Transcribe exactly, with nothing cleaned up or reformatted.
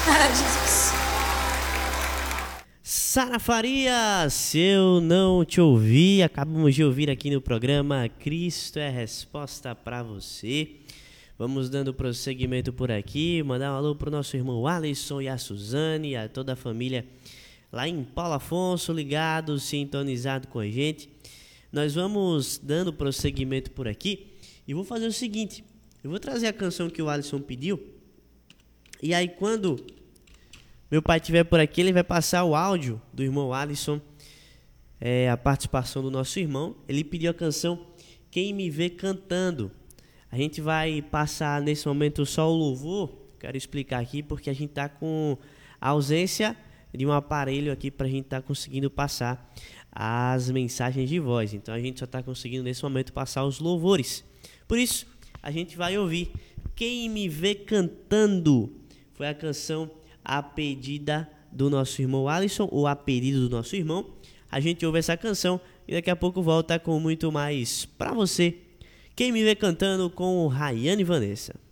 Jesus. Sara Faria, se eu não te ouvi, acabamos de ouvir aqui no programa Cristo é Resposta para você. Vamos dando prosseguimento por aqui, mandar um alô pro nosso irmão Alisson e a Suzane, e a toda a família lá em Paulo Afonso, ligado, sintonizado com a gente. Nós vamos dando prosseguimento por aqui e vou fazer o seguinte, eu vou trazer a canção que o Alisson pediu, e aí quando meu pai estiver por aqui, ele vai passar o áudio do irmão Alisson, é, a participação do nosso irmão. Ele pediu a canção Quem Me Vê Cantando. A gente vai passar nesse momento só o louvor. Quero explicar aqui porque a gente está com a ausência de um aparelho aqui para a gente estar tá conseguindo passar as mensagens de voz. Então a gente só está conseguindo nesse momento passar os louvores. Por isso, a gente vai ouvir Quem Me Vê Cantando. Foi a canção a pedida do nosso irmão Alisson, ou a pedido do nosso irmão. A gente ouve essa canção e daqui a pouco volta com muito mais pra você. Quem Me Vê Cantando com Rayane e Vanessa.